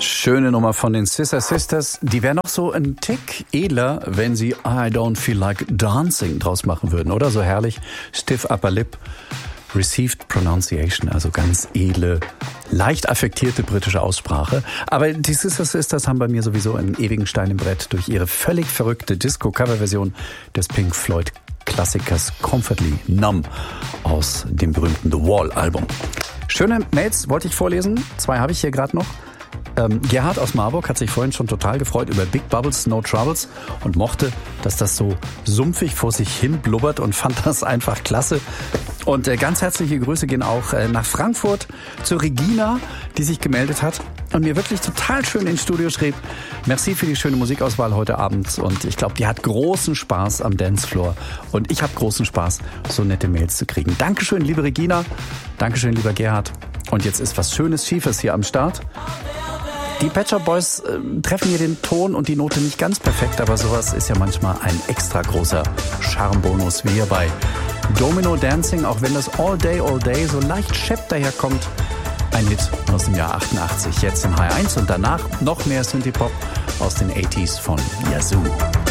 Schöne Nummer von den Scissor Sisters. Die wäre noch so ein Tick edler, wenn sie I Don't Feel Like Dancing draus machen würden, oder? So herrlich. Stiff Upper Lip, Received Pronunciation, also ganz edle, leicht affektierte britische Aussprache. Aber die Scissor Sisters haben bei mir sowieso einen ewigen Stein im Brett durch ihre völlig verrückte Disco-Cover-Version des Pink Floyd-Klassikers Comfortably Numb aus dem berühmten The Wall-Album. Schöne Mails wollte ich vorlesen. 2 habe ich hier gerade noch. Gerhard aus Marburg hat sich vorhin schon total gefreut über Big Bubbles, No Troubles und mochte, dass das so sumpfig vor sich hin blubbert und fand das einfach klasse. Und ganz herzliche Grüße gehen auch nach Frankfurt zu Regina, die sich gemeldet hat und mir wirklich total schön ins Studio schrieb. Merci für die schöne Musikauswahl heute Abend und ich glaube, die hat großen Spaß am Dancefloor und ich habe großen Spaß, so nette Mails zu kriegen. Dankeschön, liebe Regina. Dankeschön, lieber Gerhard. Und jetzt ist was Schönes, Schiefes hier am Start. Die Pet Shop Boys treffen hier den Ton und die Note nicht ganz perfekt, aber sowas ist ja manchmal ein extra großer Charmbonus, wie hier bei Domino Dancing, auch wenn das All Day, All Day so leicht schepp daherkommt. Ein Hit aus dem Jahr 88, jetzt im H1 und danach noch mehr Synthie-Pop aus den 80s von Yazoo.